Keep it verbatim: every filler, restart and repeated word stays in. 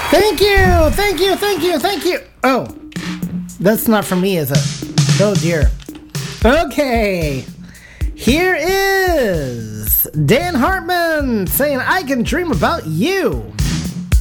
Thank you, thank you, thank you, thank you. Oh, that's not for me, is it? Oh dear. Okay, here is Dan Hartman saying, I can dream about you.